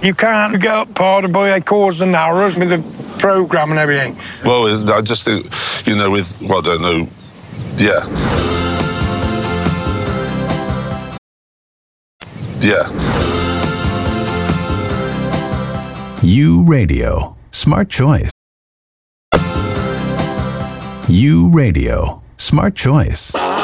You can't get part of by cause and narrows with the programme and everything. Well, I just think, you know, with, well, I don't know, yeah. Yeah. U Radio. Smart choice. U Radio. Smart choice.